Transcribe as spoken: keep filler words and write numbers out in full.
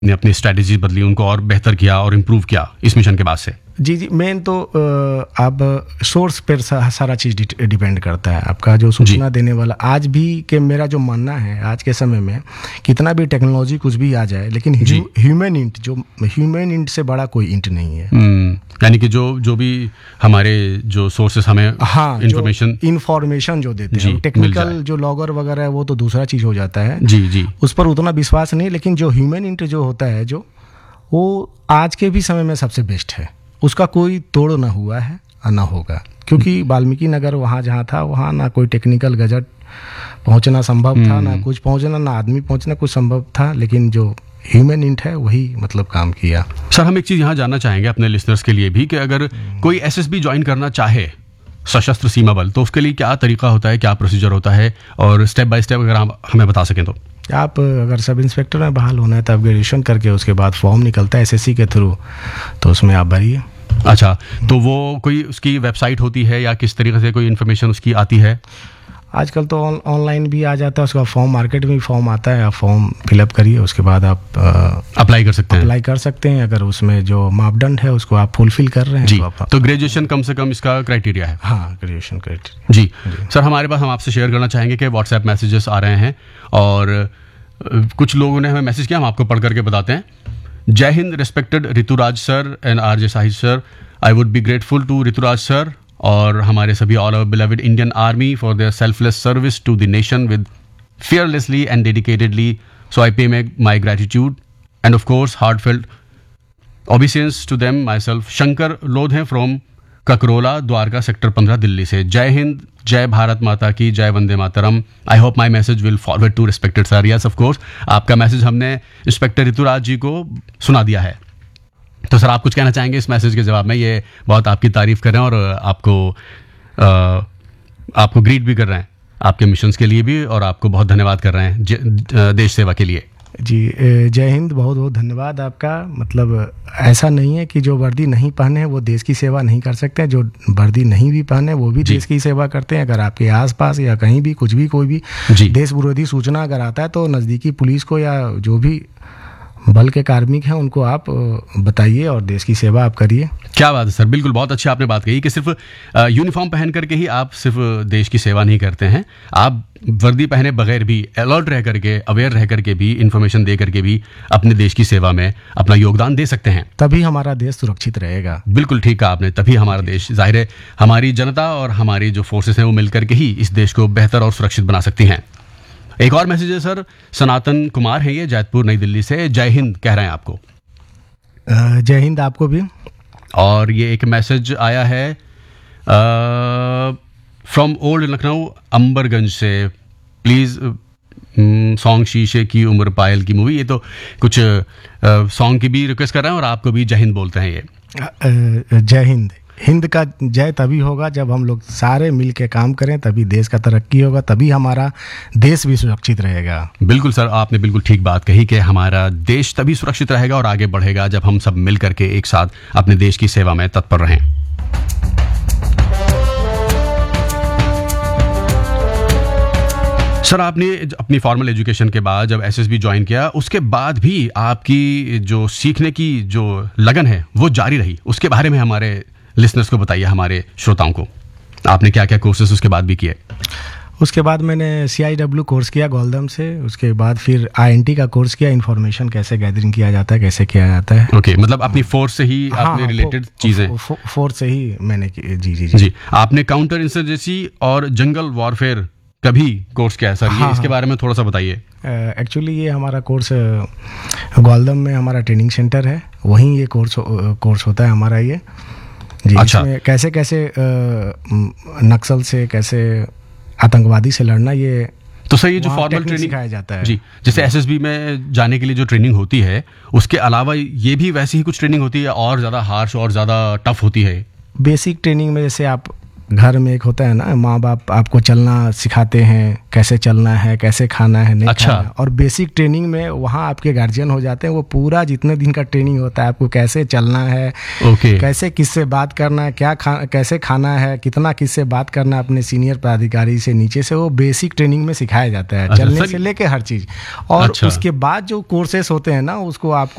ने अपनी स्ट्रैटेजी बदली, उनको और बेहतर किया और इम्प्रूव किया इस मिशन के बाद से? जी जी मेन तो अब सोर्स पर सा, सारा चीज़ डिपेंड करता है। आपका जो सूचना देने वाला, आज भी के मेरा जो मानना है, आज के समय में कितना भी टेक्नोलॉजी कुछ भी आ जाए, लेकिन ह्यूमन इंट, जो ह्यूमन इंट से बड़ा कोई इंट नहीं है। यानी कि जो जो भी हमारे जो सोर्सेस हमें हाँ इंफॉर्मेशन इंफॉर्मेशन जो देते हैं, टेक्निकल जो लॉगर वगैरह है वो तो दूसरा चीज़ हो जाता है। जी जी उस पर उतना विश्वास नहीं, लेकिन जो ह्यूमन इंट जो होता है, जो वो आज के भी समय में सबसे बेस्ट है। उसका कोई तोड़ ना हुआ है और ना होगा, क्योंकि वाल्मीकि नगर वहाँ जहाँ था, वहाँ ना कोई टेक्निकल गजट पहुँचना संभव था, ना कुछ पहुँचना, ना आदमी पहुँचना कुछ संभव था, लेकिन जो ह्यूमन इंट है वही मतलब काम किया। सर, हम एक चीज़ यहाँ जानना चाहेंगे अपने लिसनर्स के लिए भी कि अगर कोई एसएसबी ज्वाइन करना चाहे, सशस्त्र सीमा बल, तो उसके लिए क्या तरीका होता है, क्या प्रोसीजर होता है, और स्टेप बाय स्टेप अगर आप हमें बता सकें तो। आप अगर सब इंस्पेक्टर में बहाल होना है तो आप ग्रेजुएशन करके उसके बाद फॉर्म निकलता है एसएससी के थ्रू, तो उसमें आप भरिए। अच्छा, तो वो कोई उसकी वेबसाइट होती है या किस तरीके से कोई इन्फॉर्मेशन उसकी आती है? आजकल तो ऑनलाइन भी आ जाता है, उसका फॉर्म, मार्केट में भी फॉर्म आता है, आप फॉर्म फिलअप करिए, उसके बाद आप अप्लाई कर सकते हैं अप्लाई कर सकते हैं। अगर उसमें जो मापदंड है उसको आप फुलफिल कर रहे हैं जी, तो, आप, तो ग्रेजुएशन कम से कम इसका क्राइटेरिया है? हाँ, ग्रेजुएशन क्राइटेरिया जी, जी। सर, हमारे पास हम आपसे शेयर करना चाहेंगे कि व्हाट्सएप मैसेजेस आ रहे हैं और कुछ लोगों ने हमें मैसेज किया, हम आपको पढ़ करके बताते हैं। जय Hind, respected Rituraj sir and RJ Shahid sir, I would be grateful to Rituraj sir और हमारे सभी all our beloved Indian army for their selfless service to the nation with fearlessly and dedicatedly, so I pay my, my gratitude and of course heartfelt obeisance to them myself. Shankar Lodhe from Kakrola, Dwarka sector पंद्रह, दिल्ली से। जय हिंद, जय भारत माता की, जय Vande Mataram. I hope my message will forward to respected sir. Yes, of course, आपका message हमने inspector Rituraj जी को सुना दिया है। तो सर, आप कुछ कहना चाहेंगे इस मैसेज के जवाब में? ये बहुत आपकी तारीफ कर रहे हैं और आपको आ, आपको ग्रीट भी कर रहे हैं आपके मिशंस के लिए भी, और आपको बहुत धन्यवाद कर रहे हैं देश सेवा के लिए। जी, जय हिंद, बहुत बहुत धन्यवाद आपका। मतलब ऐसा नहीं है कि जो वर्दी नहीं पहने हैं वो देश की सेवा नहीं कर सकते हैं, जो वर्दी नहीं भी पहने वो भी देश की सेवा करते हैं। अगर आपके आसपास या कहीं भी कुछ भी कोई भी देश विरोधी सूचना अगर आता है तो नज़दीकी पुलिस को या जो भी बल के कार्मिक हैं उनको आप बताइए और देश की सेवा आप करिए। क्या बात है सर, बिल्कुल बहुत अच्छी आपने बात कही कि सिर्फ यूनिफॉर्म पहन करके ही आप सिर्फ देश की सेवा नहीं करते हैं, आप वर्दी पहने बगैर भी अलर्ट रह करके, अवेयर रह करके भी, इंफॉर्मेशन दे करके भी अपने देश की सेवा में अपना योगदान दे सकते हैं। तभी हमारा देश सुरक्षित रहेगा। बिल्कुल ठीक कहा आपने, तभी हमारा देश, जाहिर है हमारी जनता और हमारी जो फोर्सेस हैं वो मिलकर के ही इस देश को बेहतर और सुरक्षित बना सकती हैं। एक और मैसेज है सर, सनातन कुमार है ये, जैतपुर नई दिल्ली से। जय हिंद कह रहे हैं आपको। जय हिंद आपको भी। और ये एक मैसेज आया है फ्रॉम ओल्ड लखनऊ अंबरगंज से, प्लीज़ सॉन्ग शीशे की उम्र पायल की मूवी। ये तो कुछ सॉन्ग की भी रिक्वेस्ट कर रहे हैं और आपको भी जय हिंद बोलते हैं ये। जय हिंद। हिंद का जय तभी होगा जब हम लोग सारे मिल के काम करें, तभी देश का तरक्की होगा, तभी हमारा देश भी सुरक्षित रहेगा। बिल्कुल सर, आपने बिल्कुल ठीक बात कही कि हमारा देश तभी सुरक्षित रहेगा और आगे बढ़ेगा जब हम सब मिल करके एक साथ अपने देश की सेवा में तत्पर रहें। सर, आपने अपनी फॉर्मल एजुकेशन के बाद जब एसएसबी ज्वाइन किया, उसके बाद भी आपकी जो सीखने की जो लगन है वो जारी रही, उसके बारे में हमारे लिसनर्स को बताइए, हमारे श्रोताओं को। आपने क्या क्या कोर्सेज उसके बाद भी किए? उसके बाद मैंने सी आई डब्ल्यू कोर्स किया गोलदम से, उसके बाद फिर आई एन टी का कोर्स किया, इन्फॉर्मेशन कैसे गैदरिंग किया जाता है, कैसे किया जाता है। ओके okay, मतलब अपनी फोर्स से ही हाँ, आपने रिलेटेड चीज़ें फोर्स से ही मैंने की। जी जी जी जी आपने काउंटर इंसर्जेंसी और जंगल वॉरफेयर कभी कोर्स किया है सर? हाँ, ये इसके बारे में थोड़ा सा बताइए। एक्चुअली ये हमारा कोर्स गोलदम में हमारा ट्रेनिंग सेंटर है, वहीं ये कोर्स कोर्स होता है हमारा ये जी। अच्छा। इसमें कैसे कैसे नक्सल से, कैसे आतंकवादी से लड़ना, ये तो सर ये जो फॉर्मल ट्रेनिंग सिखाया जाता है जी, जैसे एसएसबी में जाने के लिए जो ट्रेनिंग होती है, उसके अलावा ये भी वैसी ही कुछ ट्रेनिंग होती है और ज़्यादा हार्श और ज़्यादा टफ होती है? बेसिक ट्रेनिंग में जैसे आप घर में एक होता है ना, माँ बाप आपको चलना सिखाते हैं, कैसे चलना है, कैसे खाना है, नहीं अच्छा। खाना है। और बेसिक ट्रेनिंग में वहाँ आपके गार्जियन हो जाते हैं, वो पूरा जितने दिन का ट्रेनिंग होता है आपको कैसे चलना है, ओके कैसे किससे बात करना है, क्या खा कैसे खाना है, कितना किससे बात करना है अपने सीनियर पदाधिकारी से, नीचे से, वो बेसिक ट्रेनिंग में सिखाया जाता है, अच्छा, चलने सर- से लेके हर चीज़। और अच्छा। उसके बाद जो कोर्सेस होते हैं ना, उसको आपको